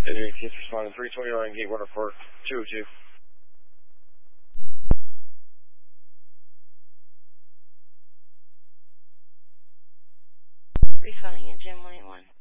18th responding 329 gate 104 202. Responding at Gym 181.